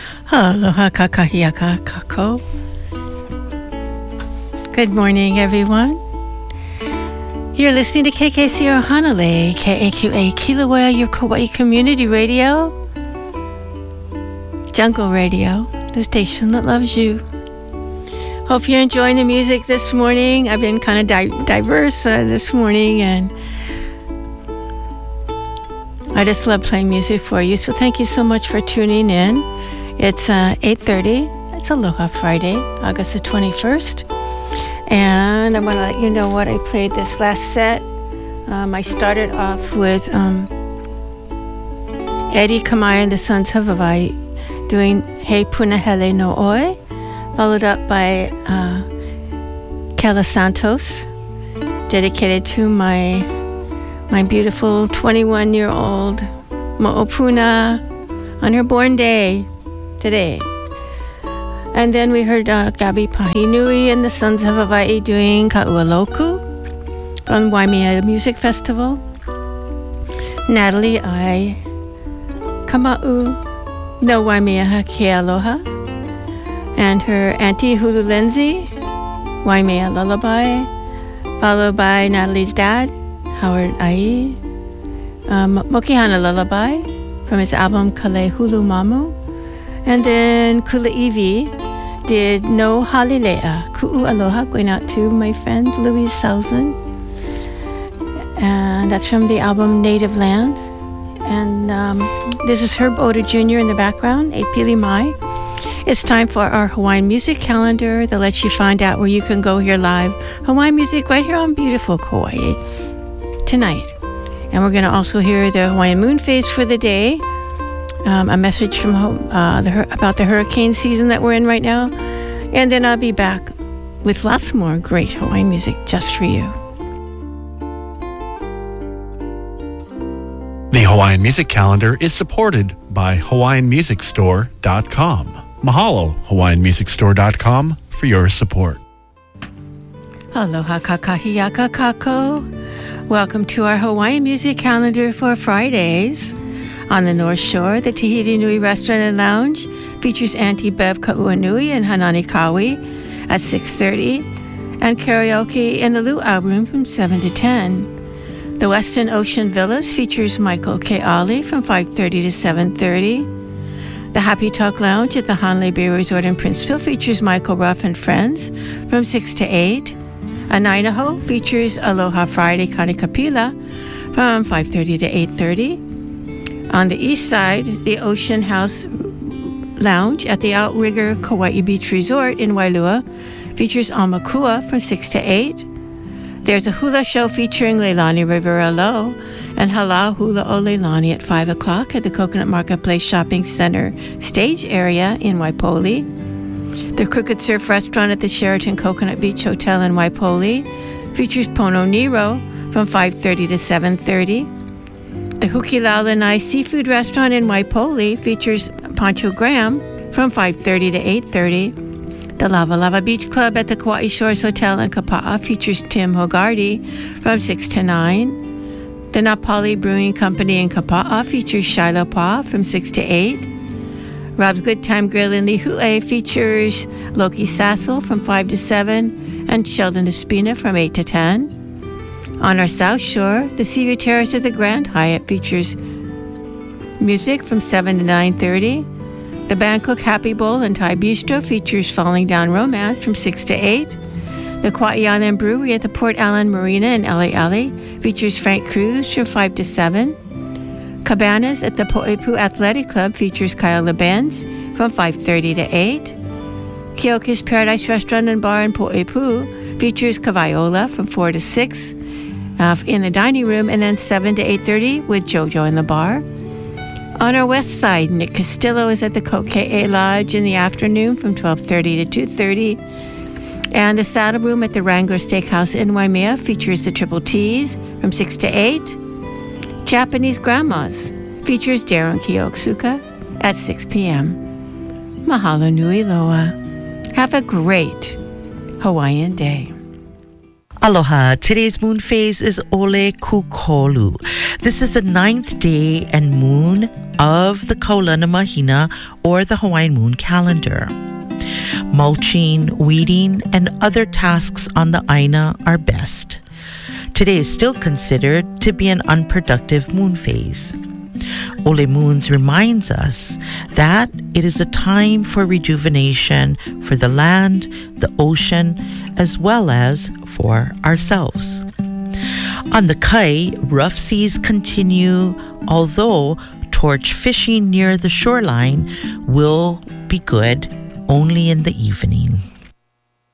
Aloha kakahiaka kako. Good morning, everyone. You're listening to KKCR Hanalei, KAQA Kilauea, your Kauai Community Radio. Jungle Radio, the station that loves you. Hope you're enjoying the music this morning. I've been kind of diverse this morning, and I just love playing music for you. So thank you so much for tuning in. It's 8:30. It's Aloha Friday, August the 21st. And I'm going to let you know what I played this last set. I started off with Eddie Kamai and the Sons of Hawaii doing He Punahele no Oi, followed up by Kela Santos, dedicated to my beautiful 21-year-old Mo'opuna on her born day today. And then we heard Gabi Pahinui and the Sons of Hawaii doing Ka'ualoku from Waimea Music Festival. Natalie I Kama'u no Waimea Ke Aloha, and her auntie Hulu Lindsay, Waimea Lullaby, followed by Natalie's dad, Howard Ai, Mokihana Lullaby from his album Kale Hulu Mamu. And then Kulaivi did No Halilea, Ku'u Aloha, going out to my friend Louise Southland. And that's from the album Native Land. And this is Herb Oda Jr. in the background, A Pili Mai. It's time for our Hawaiian music calendar that lets you find out where you can go hear live Hawaiian music right here on beautiful Kauai tonight. And we're going to also hear the Hawaiian moon phase for the day, a message from about the hurricane season that we're in right now. And then I'll be back with lots more great Hawaiian music just for you. The Hawaiian Music Calendar is supported by HawaiianMusicStore.com. Mahalo, HawaiianMusicStore.com, for your support. Aloha kakahiaka kako. Welcome to our Hawaiian Music Calendar for Fridays. On the North Shore, the Tahiti Nui Restaurant and Lounge features Auntie Bev Ka'uanui and Hanani Kawi at 6:30, and karaoke in the Luau Room from 7 to 10. The Westin Ocean Villas features Michael K. Ali from 5:30 to 7:30. The Happy Talk Lounge at the Hanalei Bay Resort in Princeville features Michael Ruff and Friends from 6 to 8. Anainaho features Aloha Friday Kanikapila from 5:30 to 8:30. On the east side, the Ocean House Lounge at the Outrigger Kauai Beach Resort in Wailua features Amakua from 6 to 8. There's a hula show featuring Leilani Rivera Low and Hala Hula O Leilani at 5 o'clock at the Coconut Marketplace Shopping Center stage area in Waipoli. The Crooked Surf Restaurant at the Sheraton Coconut Beach Hotel in Waipoli features Pono Nero from 5:30 to 7:30. The Hukilalanai Seafood Restaurant in Waipoli features Pancho Graham from 5:30 to 8:30. The Lava Lava Beach Club at the Kauai Shores Hotel in Kapa'a features Tim Hogarty from 6 to 9. The Napali Brewing Company in Kapa'a features Shiloh Pa from 6 to 8. Rob's Good Time Grill in Lihue features Loki Sassel from 5 to 7 and Sheldon Espina from 8 to 10. On our South Shore, the Seaview Terrace at the Grand Hyatt features music from 7 to 9:30. The Bangkok Happy Bowl and Thai Bistro features Falling Down Romance from 6 to 8. The Kwai'anan Brewery at the Port Allen Marina in Ali'ali features Frank Cruz from 5 to 7. Cabanas at the Po'epu Athletic Club features Kyle LeBenz from 5:30 to 8. Keoki's Paradise Restaurant and Bar in Po'epu features Kavaiola from 4 to 6 in the dining room, and then 7 to 8:30 with JoJo in the bar. On our west side, Nick Castillo is at the Kokea Lodge in the afternoon from 12:30 to 2:30. And the Saddle Room at the Wrangler Steakhouse in Waimea features the Triple T's from 6 to 8. Japanese Grandmas features Darren Kiyotsuka at 6 p.m. Mahalo nui loa. Have a great Hawaiian day. Aloha. Today's moon phase is Ole Kukolu. This is the 9th day and moon of the Kaulana Mahina, or the Hawaiian moon calendar. Mulching, weeding, and other tasks on the Aina are best. Today is still considered to be an unproductive moon phase. Ole Moons reminds us that it is a time for rejuvenation for the land, the ocean, as well as for ourselves. On the Kai, rough seas continue, although torch fishing near the shoreline will be good only in the evening.